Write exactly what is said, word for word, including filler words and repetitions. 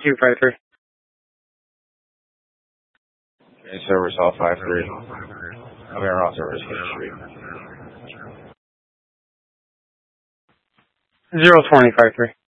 two five three. Okay, service all five three. I'm air off service history. Zero twenty five three.